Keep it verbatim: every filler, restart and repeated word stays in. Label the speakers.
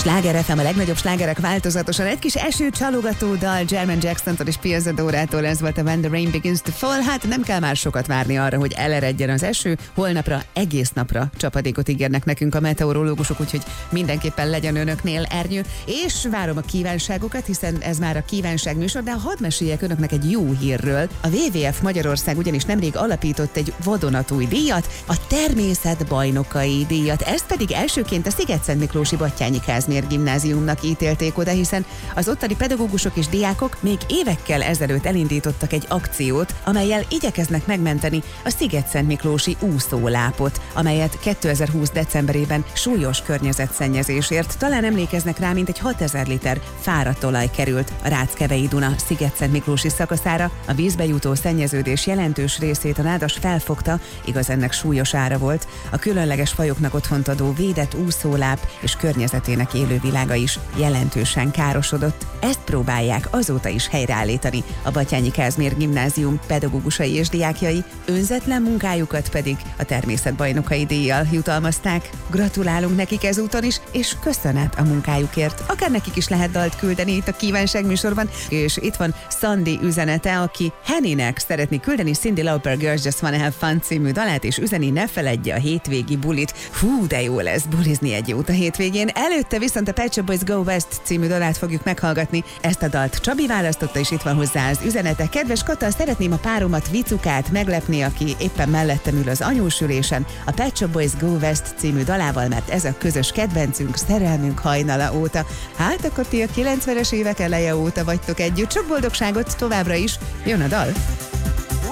Speaker 1: Sláger ef em, a legnagyobb slágerek változatosan. Egy kis esőcsalogató dal Jermaine Jacksontól és Pia Zadorától, ez volt a When the Rain Begins to Fall. Hát nem kell már sokat várni arra, hogy eleredjen az eső. Holnapra, egész napra csapadékot ígérnek nekünk a meteorológusok, úgyhogy mindenképpen legyen önöknél ernyő. És várom a kívánságokat, hiszen ez már a kívánság műsor, de hadd meséljek önöknek egy jó hírről. A dupla vé vé ef Magyarország ugyanis nemrég alapított egy vadonatúj díjat, a Természetbajnokai díjat. Ezt pedig elsőként a Szigetszentmiklósi Batthyány Kázmér Gimnáziumnak ítélték oda, hiszen az ottani pedagógusok és diákok még évekkel ezelőtt elindítottak egy akciót, amellyel igyekeznek megmenteni a Szigetszentmiklósi úszólápot, amelyet kétezer-húsz decemberében súlyos környezetszennyezésért, talán emlékeznek rá, mint egy hatezer liter fáradt olaj került a Ráckevei Duna Szigetszentmiklósi szakaszára. A vízbe jutó szennyeződés jelentős részét a nádas felfogta, igaz, ennek súlyos ára volt. A különleges fajoknak otthont adó védett úszóláp és környezetének élővilága is jelentősen károsodott. Ezt próbálják azóta is helyreállítani a Batthyány Kázmér Gimnázium pedagógusai és diákjai, önzetlen munkájukat pedig a Természetbajnokai díjjal jutalmazták. Gratulálunk nekik ezúton is, és köszönet a munkájukért. Akár nekik is lehet dalt küldeni itt a kívánság műsorban, és itt van Sandy üzenete, aki Hennynek szeretné küldeni Cyndi Lauper Girls Just Wanna Have Fun című dalát, és üzeni, ne feledje a hétvégi bulit. Hú, de jó lesz bulizni egy jót a hétvégén. Előtte viszont a Pet Shop Boys Go West című dalát fogjuk meghallgatni. Ezt a dalt Csabi választotta, és itt van hozzá az üzenete. Kedves Kata, szeretném a páromat, Vicukát meglepni, aki éppen mellettem ül az anyósülésen, a Pet Shop Boys Go West című dalával, mert ez a közös kedvencünk, szerelmünk hajnala óta. Hát akkor ti a kilencvenes évek eleje óta vagytok együtt. Sok boldogságot továbbra is. Jön a dal.